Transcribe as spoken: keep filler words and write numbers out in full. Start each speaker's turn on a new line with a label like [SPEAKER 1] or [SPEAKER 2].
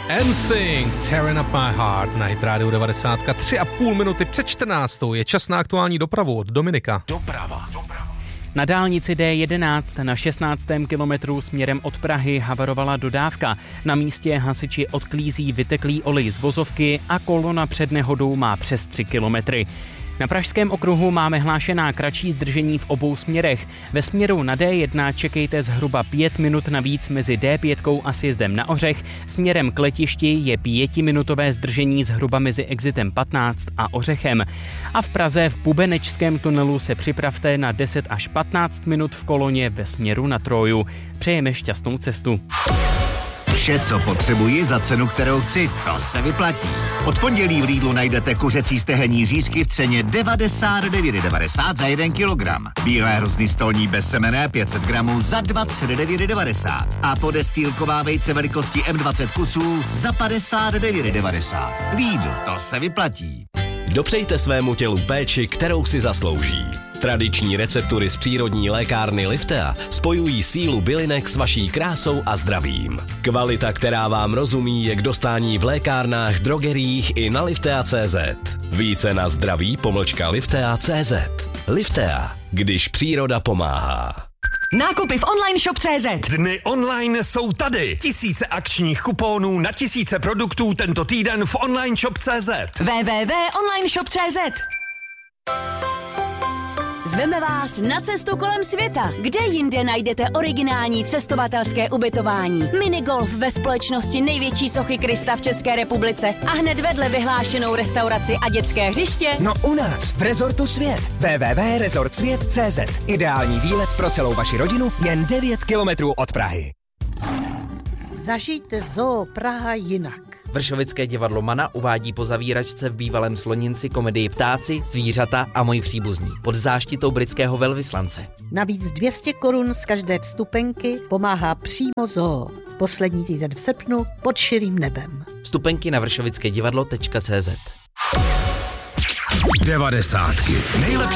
[SPEAKER 1] N Sync, Tearing Up My Heart na Hit Radio devadesát, tři a půl minuty před čtrnáctou je čas na aktuální dopravu od Dominika.
[SPEAKER 2] Doprava.
[SPEAKER 3] Na dálnici D jedenáct na šestnáctém kilometru směrem od Prahy havarovala dodávka. Na místě hasiči odklízí vyteklý olej z vozovky a kolona před nehodou má přes tři kilometry. Na Pražském okruhu máme hlášená kratší zdržení v obou směrech. Ve směru na D jedna čekejte zhruba pět minut navíc mezi D pět a sjezdem na Ořech. Směrem k letišti je pětiminutové zdržení zhruba mezi exitem patnáct a Ořechem. A v Praze v Bubenečském tunelu se připravte na deset až patnáct minut v koloně ve směru na Troju. Přejeme šťastnou cestu.
[SPEAKER 2] Vše, co potřebuji za cenu, kterou chci, to se vyplatí. Od pondělí v Lidlu najdete kuřecí stehenní řízky v ceně devadesát devět devadesát za jeden kilogram. Bílé hrozny stolní bezsemenné pět set gramů za dvacet devět devadesát. A podestýlková vejce velikosti M dvacet kusů za padesát devět devadesát. Lidl, to se vyplatí.
[SPEAKER 4] Dopřejte svému tělu péči, kterou si zaslouží. Tradiční receptury z přírodní lékárny Liftea spojují sílu bylinek s vaší krásou a zdravím. Kvalita, která vám rozumí, je k dostání v lékárnách, drogeriích i na liftea tečka cé zet. Více na zdraví pomlčka liftea tečka cé zet. Liftea, když příroda pomáhá.
[SPEAKER 5] Nákupy v online shop tečka cé zet.
[SPEAKER 6] Dny online jsou tady. Tisíce akčních kuponů na tisíce produktů tento týden v online shop tečka cé zet.
[SPEAKER 5] w w w tečka online shop tečka cé zet. Zveme vás na cestu kolem světa. Kde jinde najdete originální cestovatelské ubytování? Minigolf ve společnosti největší sochy Krista v České republice a hned vedle vyhlášenou restauraci a dětské hřiště?
[SPEAKER 7] No u nás, v Rezortu Svět. w w w tečka rezort svět tečka cé zet. Ideální výlet pro celou vaši rodinu jen devět kilometrů od Prahy.
[SPEAKER 8] Zažijte Zoo Praha jinak.
[SPEAKER 9] Vršovické divadlo Mana uvádí po zavíračce v bývalém Sloninci komedii Ptáci, zvířata a moji příbuzní pod záštitou britského velvyslance.
[SPEAKER 8] Navíc dvě stě korun z každé vstupenky pomáhá přímo Zoo. Poslední týden v srpnu pod širým nebem.
[SPEAKER 9] Vstupenky na vršovické divadlo tečka cé zet.
[SPEAKER 2] Devadesátky. Nejlepší